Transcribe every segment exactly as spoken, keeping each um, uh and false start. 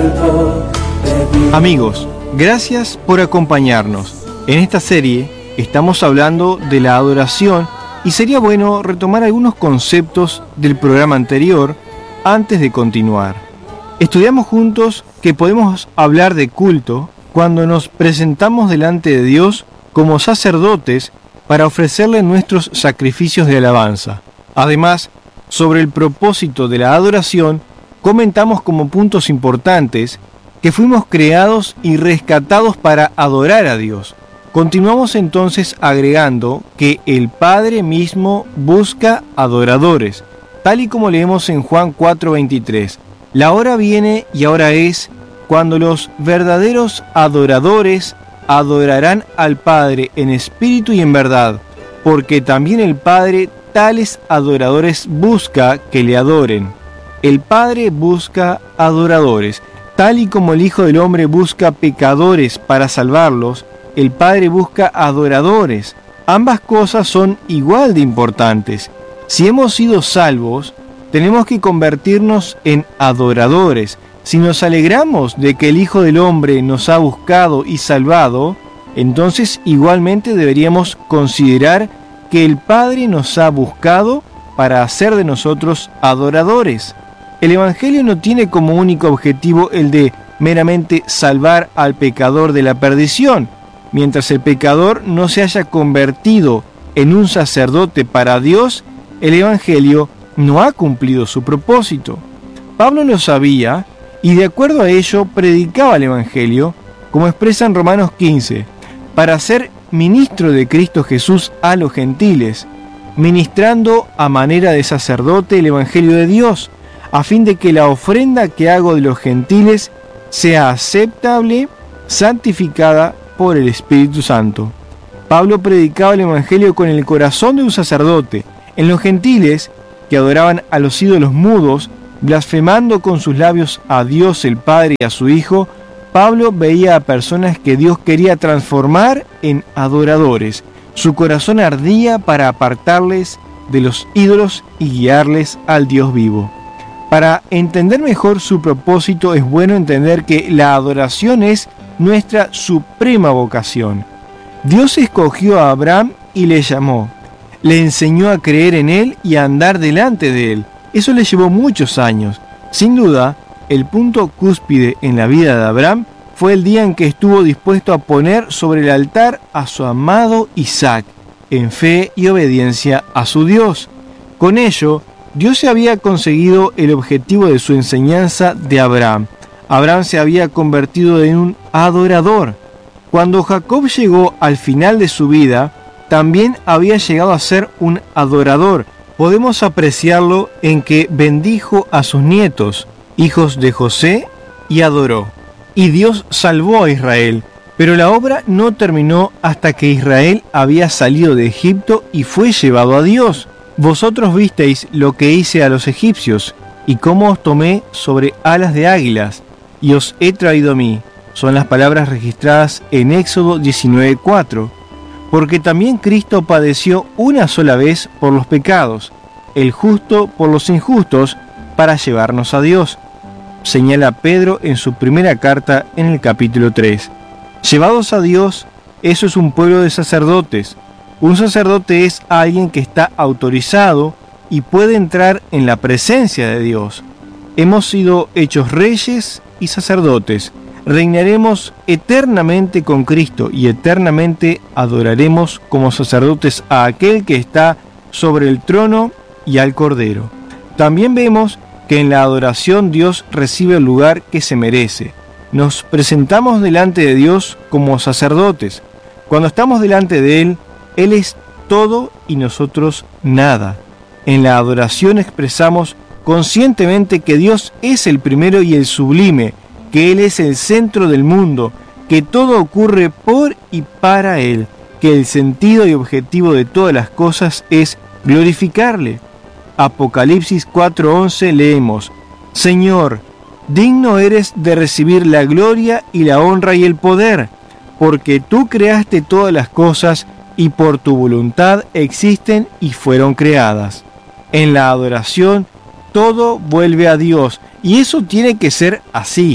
Amigos, gracias por acompañarnos. En esta serie estamos hablando de la adoración y sería bueno retomar algunos conceptos del programa anterior antes de continuar. Estudiamos juntos que podemos hablar de culto cuando nos presentamos delante de Dios como sacerdotes para ofrecerle nuestros sacrificios de alabanza. Además, sobre el propósito de la adoración, comentamos como puntos importantes que fuimos creados y rescatados para adorar a Dios. Continuamos entonces agregando que el Padre mismo busca adoradores, tal y como leemos en Juan cuatro veintitrés. La hora viene y ahora es cuando los verdaderos adoradores adorarán al Padre en espíritu y en verdad, porque también el Padre tales adoradores busca que le adoren. El Padre busca adoradores. Tal y como el Hijo del Hombre busca pecadores para salvarlos, el Padre busca adoradores. Ambas cosas son igual de importantes. Si hemos sido salvos, tenemos que convertirnos en adoradores. Si nos alegramos de que el Hijo del Hombre nos ha buscado y salvado, entonces igualmente deberíamos considerar que el Padre nos ha buscado para hacer de nosotros adoradores. El Evangelio no tiene como único objetivo el de meramente salvar al pecador de la perdición. Mientras el pecador no se haya convertido en un sacerdote para Dios, el Evangelio no ha cumplido su propósito. Pablo lo sabía y de acuerdo a ello predicaba el Evangelio, como expresa en Romanos quince, para ser ministro de Cristo Jesús a los gentiles, ministrando a manera de sacerdote el Evangelio de Dios, a fin de que la ofrenda que hago de los gentiles sea aceptable, santificada por el Espíritu Santo. Pablo predicaba el Evangelio con el corazón de un sacerdote. En los gentiles, que adoraban a los ídolos mudos, blasfemando con sus labios a Dios el Padre y a su Hijo, Pablo veía a personas que Dios quería transformar en adoradores. Su corazón ardía para apartarles de los ídolos y guiarles al Dios vivo. Para entender mejor su propósito es bueno entender que la adoración es nuestra suprema vocación. Dios escogió a Abraham y le llamó. Le enseñó a creer en él y a andar delante de él. Eso le llevó muchos años. Sin duda, el punto cúspide en la vida de Abraham fue el día en que estuvo dispuesto a poner sobre el altar a su amado Isaac, en fe y obediencia a su Dios. Con ello, Dios se había conseguido el objetivo de su enseñanza de Abraham. Abraham se había convertido en un adorador. Cuando Jacob llegó al final de su vida, también había llegado a ser un adorador. Podemos apreciarlo en que bendijo a sus nietos, hijos de José, y adoró. Y Dios salvó a Israel, pero la obra no terminó hasta que Israel había salido de Egipto y fue llevado a Dios. Vosotros visteis lo que hice a los egipcios, y cómo os tomé sobre alas de águilas, y os he traído a mí. Son las palabras registradas en Éxodo diecinueve cuatro. Porque también Cristo padeció una sola vez por los pecados, el justo por los injustos, para llevarnos a Dios. Señala Pedro en su primera carta en el capítulo tres. Llevados a Dios, eso es un pueblo de sacerdotes. Un sacerdote es alguien que está autorizado y puede entrar en la presencia de Dios. Hemos sido hechos reyes y sacerdotes. Reinaremos eternamente con Cristo y eternamente adoraremos como sacerdotes a aquel que está sobre el trono y al Cordero. También vemos que en la adoración Dios recibe el lugar que se merece. Nos presentamos delante de Dios como sacerdotes. Cuando estamos delante de Él, Él es todo y nosotros nada. En la adoración expresamos conscientemente que Dios es el primero y el sublime, que Él es el centro del mundo, que todo ocurre por y para Él, que el sentido y objetivo de todas las cosas es glorificarle. Apocalipsis cuatro once leemos: Señor, digno eres de recibir la gloria y la honra y el poder, porque tú creaste todas las cosas y por tu voluntad existen y fueron creadas. En la adoración todo vuelve a Dios, y eso tiene que ser así.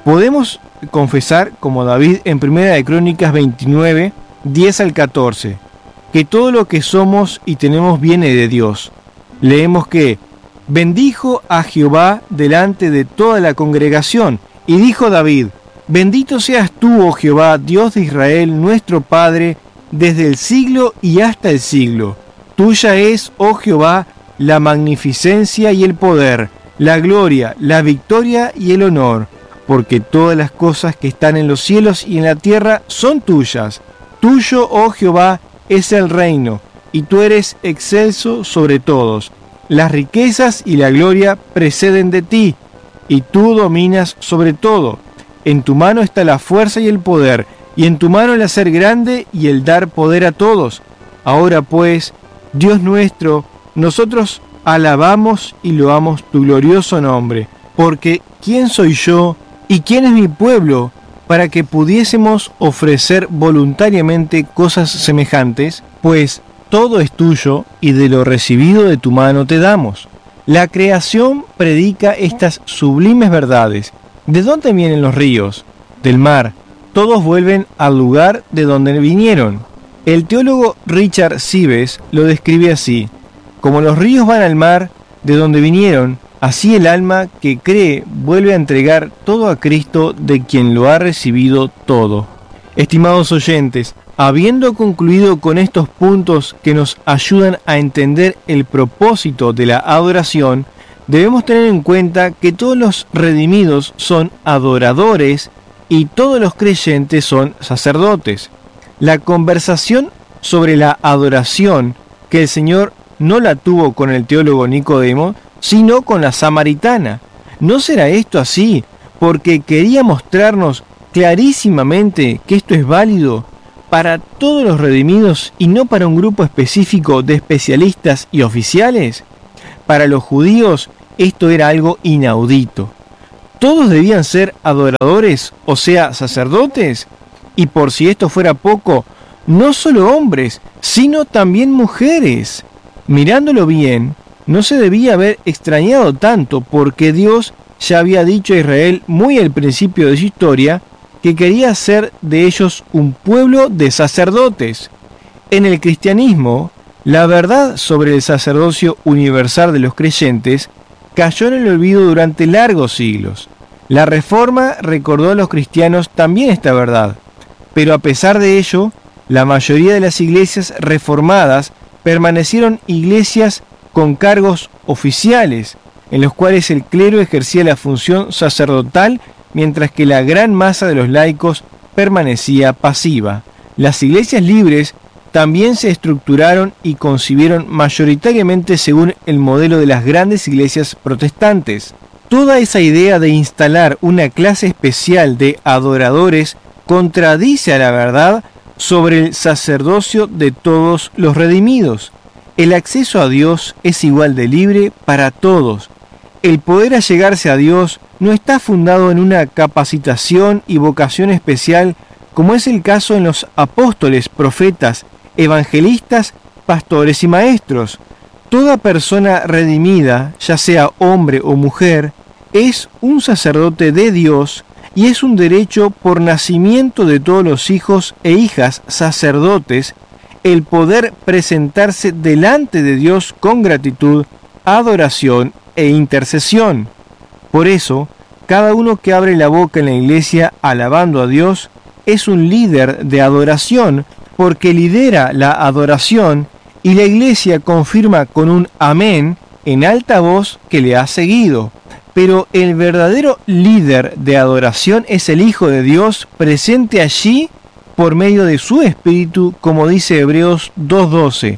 Podemos confesar, como David en Primera de Crónicas veintinueve, diez al catorce, que todo lo que somos y tenemos viene de Dios. Leemos que bendijo a Jehová delante de toda la congregación, y dijo David: bendito seas tú, oh Jehová, Dios de Israel, nuestro Padre, desde el siglo y hasta el siglo. Tuya es, oh Jehová, la magnificencia y el poder, la gloria, la victoria y el honor, porque todas las cosas que están en los cielos y en la tierra son tuyas. Tuyo, oh Jehová, es el reino, y tú eres excelso sobre todos. Las riquezas y la gloria preceden de ti, y tú dominas sobre todo. En tu mano está la fuerza y el poder, y en tu mano el hacer grande y el dar poder a todos. Ahora pues, Dios nuestro, nosotros alabamos y loamos tu glorioso nombre, porque ¿quién soy yo y quién es mi pueblo para que pudiésemos ofrecer voluntariamente cosas semejantes? Pues todo es tuyo y de lo recibido de tu mano te damos. La creación predica estas sublimes verdades. ¿De dónde vienen los ríos? Del mar. Todos vuelven al lugar de donde vinieron. El teólogo Richard Sibbes lo describe así: como los ríos van al mar de donde vinieron, así el alma que cree vuelve a entregar todo a Cristo, de quien lo ha recibido todo. Estimados oyentes, habiendo concluido con estos puntos que nos ayudan a entender el propósito de la adoración, debemos tener en cuenta que todos los redimidos son adoradores y todos los creyentes son sacerdotes. La conversación sobre la adoración que el Señor no la tuvo con el teólogo Nicodemo, sino con la samaritana. ¿No será esto así porque quería mostrarnos clarísimamente que esto es válido para todos los redimidos y no para un grupo específico de especialistas y oficiales? Para los judíos esto era algo inaudito. Todos debían ser adoradores, o sea, sacerdotes, y por si esto fuera poco, no solo hombres, sino también mujeres. Mirándolo bien, no se debía haber extrañado tanto, porque Dios ya había dicho a Israel muy al principio de su historia que quería hacer de ellos un pueblo de sacerdotes. En el cristianismo, la verdad sobre el sacerdocio universal de los creyentes cayó en el olvido durante largos siglos. La Reforma recordó a los cristianos también esta verdad, pero a pesar de ello, la mayoría de las iglesias reformadas permanecieron iglesias con cargos oficiales, en los cuales el clero ejercía la función sacerdotal, mientras que la gran masa de los laicos permanecía pasiva. Las iglesias libres también se estructuraron y concibieron mayoritariamente según el modelo de las grandes iglesias protestantes. Toda esa idea de instalar una clase especial de adoradores contradice a la verdad sobre el sacerdocio de todos los redimidos. El acceso a Dios es igual de libre para todos. El poder allegarse a Dios no está fundado en una capacitación y vocación especial, como es el caso en los apóstoles, profetas, evangelistas, pastores y maestros. Toda persona redimida, ya sea hombre o mujer, es un sacerdote de Dios y es un derecho por nacimiento de todos los hijos e hijas sacerdotes el poder presentarse delante de Dios con gratitud, adoración e intercesión. Por eso, cada uno que abre la boca en la iglesia alabando a Dios es un líder de adoración, porque lidera la adoración y la iglesia confirma con un amén en alta voz que le ha seguido. Pero el verdadero líder de adoración es el Hijo de Dios presente allí por medio de su Espíritu, como dice Hebreos dos doce.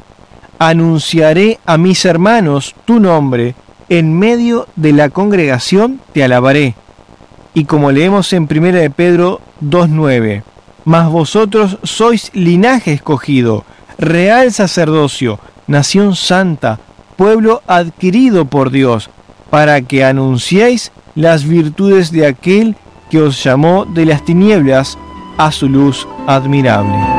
Anunciaré a mis hermanos tu nombre, en medio de la congregación te alabaré. Y como leemos en primera de Pedro dos nueve, mas vosotros sois linaje escogido, real sacerdocio, nación santa, pueblo adquirido por Dios, para que anunciéis las virtudes de aquel que os llamó de las tinieblas a su luz admirable.